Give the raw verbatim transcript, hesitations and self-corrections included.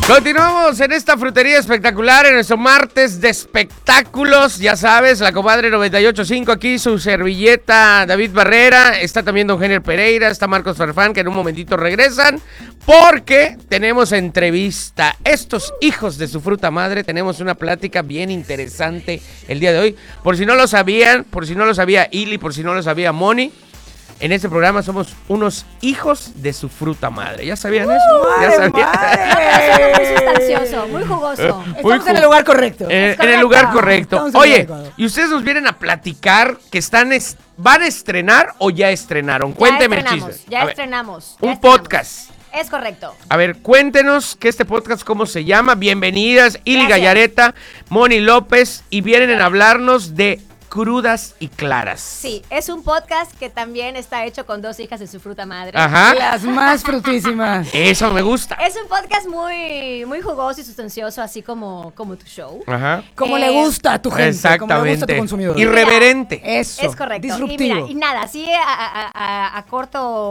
Continuamos en esta frutería espectacular, en nuestro martes de espectáculos. Ya sabes, la comadre noventa y ocho punto cinco aquí, su servilleta David Barrera. Está también don Geniel Pereira, está Marcos Farfán, que en un momentito regresan. Porque tenemos entrevista. Estos hijos de su fruta madre, tenemos una plática bien interesante el día de hoy. Por si no lo sabían, por si no lo sabía Ili, por si no lo sabía Moni. En este programa somos unos hijos de su fruta madre. ¿Ya sabían uh, eso? ¿Ya sabían? No, muy sustancioso, muy jugoso. Muy Estamos ju- en el lugar correcto. Eh, correcto. en el lugar correcto. Estamos en el Oye, lugar correcto. y ustedes nos vienen a platicar que están est- van a estrenar o ya estrenaron. Ya Cuénteme el estrenamos, chisme. ya A ver, estrenamos. ya un estrenamos. podcast. Es correcto. A ver, cuéntenos que este podcast, ¿cómo se llama? Bienvenidas, Ili Gracias. Gallareta, Moni López, y vienen a hablarnos de crudas y claras. Sí, es un podcast que también está hecho con dos hijas de su fruta madre. Ajá. Las más frutísimas. Eso me gusta. Es un podcast muy, muy jugoso y sustancioso, así como, como tu show. Ajá. Como Eh, le gusta a tu gente, como le gusta a tu Exactamente. consumidor. Irreverente. Eso. Es correcto. Disruptivo. Y mira, y nada, así a, a- a- a corto